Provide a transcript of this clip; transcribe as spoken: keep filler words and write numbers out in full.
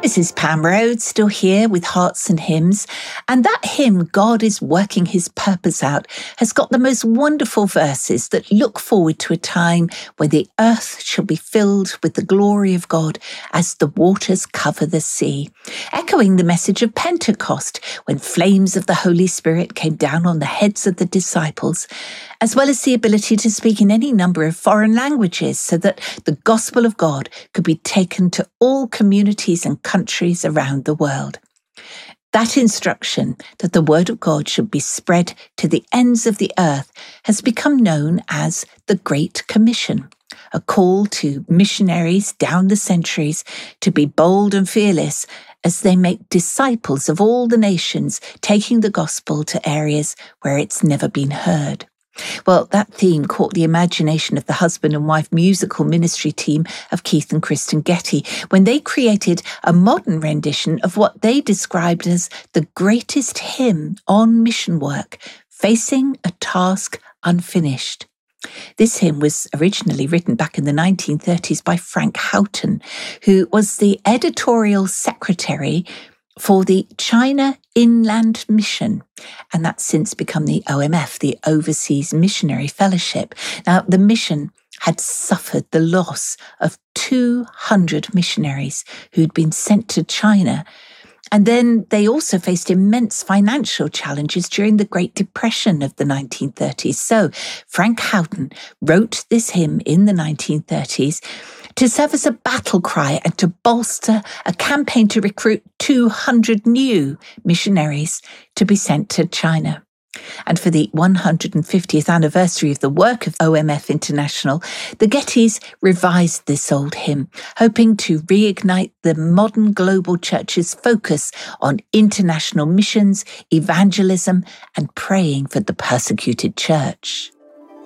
This is Pam Rhodes, still here with Hearts and Hymns. And that hymn, God is Working His Purpose Out, has got the most wonderful verses that look forward to a time when the earth shall be filled with the glory of God as the waters cover the sea. Echoing the message of Pentecost, when flames of the Holy Spirit came down on the heads of the disciples, as well as the ability to speak in any number of foreign languages so that the gospel of God could be taken to all communities and countries around the world. That instruction that the word of God should be spread to the ends of the earth has become known as the Great Commission, a call to missionaries down the centuries to be bold and fearless as they make disciples of all the nations, taking the gospel to areas where it's never been heard. Well, that theme caught the imagination of the husband and wife musical ministry team of Keith and Kristen Getty when they created a modern rendition of what they described as the greatest hymn on mission work, Facing a Task Unfinished. This hymn was originally written back in the nineteen thirties by Frank Houghton, who was the editorial secretary for the China Inland Mission, and that's since become the O M F, the Overseas Missionary Fellowship. Now, the mission had suffered the loss of two hundred missionaries who'd been sent to China, and then they also faced immense financial challenges during the Great Depression of the nineteen thirties. So Frank Houghton wrote this hymn in the nineteen thirties to serve as a battle cry and to bolster a campaign to recruit two hundred new missionaries to be sent to China. And for the one hundred fiftieth anniversary of the work of O M F International, the Gettys revised this old hymn, hoping to reignite the modern global church's focus on international missions, evangelism, and praying for the persecuted church.